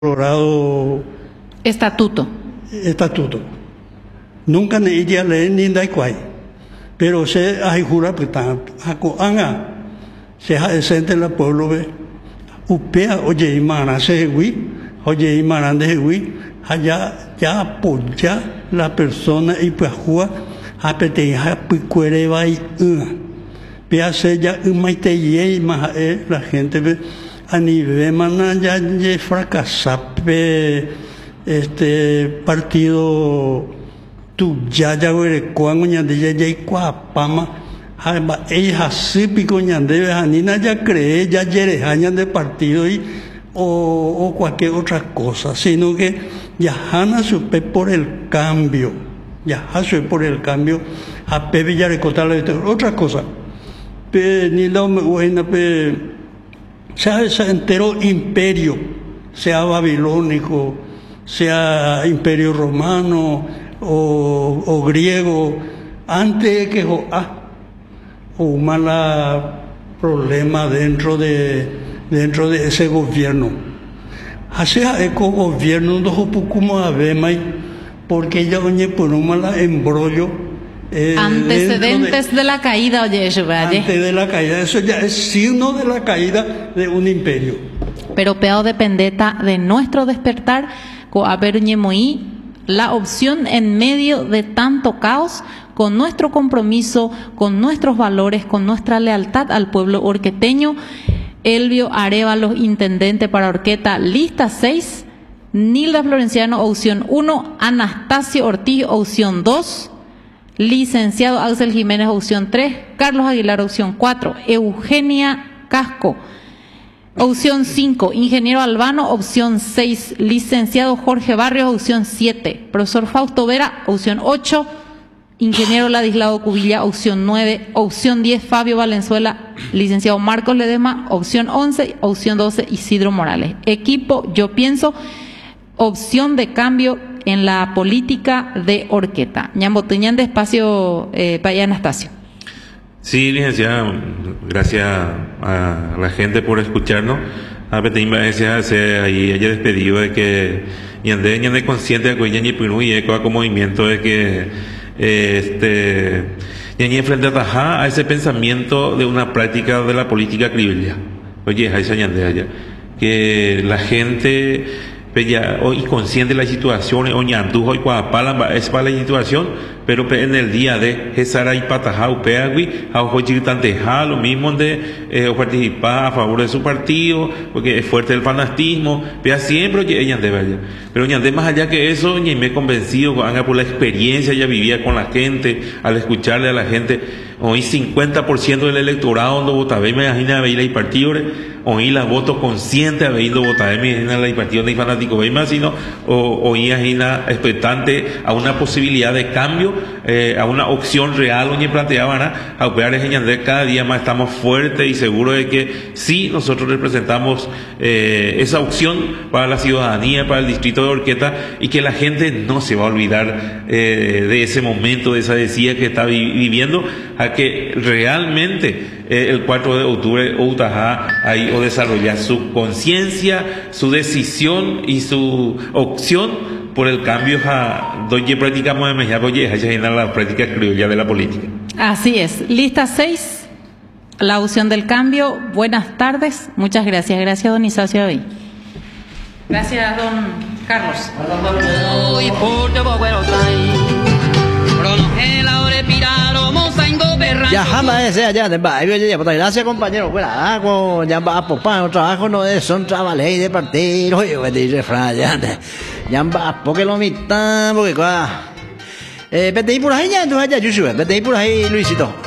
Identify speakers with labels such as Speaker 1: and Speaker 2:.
Speaker 1: Colorado
Speaker 2: Estatuto.
Speaker 1: Nunca ne ella le ni dai quai. Pero se hay jura puta ako anga se ha esente la pueblo ve. Upea oye imana se hui, oye imana de hui, allá ya apoya la persona y pues jua apete ha picuere vai pea se ya maite ye ma la gente ve a nivel manaya ye fracasape partido tu ya were cuando ñande ya pama haba ella sipico ñande anina ya cree ya yere años de partido y o cualquier otra cosa, sino que ya hana supe por el cambio, ya hace por el cambio a pepe ya recotarle otra cosa pe ni la buena pe se entero imperio, sea babilónico, sea imperio romano o griego, antes que o mala problema dentro de ese gobierno. Hacia eco gobierno no como a ver porque ya oye por un mal embrollo.
Speaker 2: Antecedentes de la caída, oye, eso,
Speaker 1: antes de la caída, eso ya es signo de la caída de un imperio.
Speaker 2: Pero peor dependeta de nuestro despertar, con haber ñemoí la opción en medio de tanto caos, con nuestro compromiso, con nuestros valores, con nuestra lealtad al pueblo orqueteño. Elvio Arévalo, intendente para Orqueta, lista 6. Nilda Florenciano, opción 1. Anastasio Ortiz, opción 2. Licenciado Axel Jiménez, opción 3. Carlos Aguilar, opción 4. Eugenia Casco, opción 5. Ingeniero Albano, opción 6. Licenciado Jorge Barrios, opción 7. Profesor Fausto Vera, opción 8. Ingeniero Ladislao Cubilla, opción 9. Opción 10, Fabio Valenzuela. Licenciado Marcos Ledema, opción 11. Opción 12, Isidro Morales. Equipo, yo pienso, opción de cambio en la política de Orqueta. Ñambotuñán de espacio para Anastasio.
Speaker 3: Sí, licenciada, gracias a la gente por escucharnos. A Petimba ahí haya despedido de que ñande consciente de que ñañi pinu y eco como movimiento de que ñañi frente a ese pensamiento de una práctica de la política cribilla. Oye, esa ñande allá que la gente hoy consciente de la situación o ñandujo y cuapala es para la situación, pero en el día de Gesara y Patajau Peagui, a ojo chiquitanteja, lo mismo de participar a favor de su partido, porque es fuerte el fanatismo, vea siempre que ella debe allá. Pero ñandé más allá que eso, ni me he convencido, por la experiencia, ya vivía con la gente, al escucharle a la gente, hoy 50% del electorado no votaba, me imagina a veía el partido, hoy la voto consciente a veía votaba, me imagina el partido de fanático, veía sino hoy imagina expectante a una posibilidad de cambio, a una opción real, donde planteaban a operar en Ñandé. Cada día más estamos fuertes y seguros de que sí, nosotros representamos esa opción para la ciudadanía, para el distrito de Orqueta, y que la gente no se va a olvidar de ese momento, de esa decía que está viviendo, a que realmente el 4 de octubre o desarrollar su conciencia, su decisión y su opción por el cambio a donde practicamos en México, la práctica criolla de la política.
Speaker 2: Así es. Lista 6, la opción del cambio. Buenas tardes. Muchas gracias. Gracias, don Isacio Abey. Gracias, don Carlos.
Speaker 4: Ya jamás ese allá de gracias compañero, bueno, ya va a popar un trabajo no es son trabajos de partido, oye, dice Fraya, ya va porque lo mitad, porque vete por ahí ya, tú allá, Yushua, vete por ahí Luisito.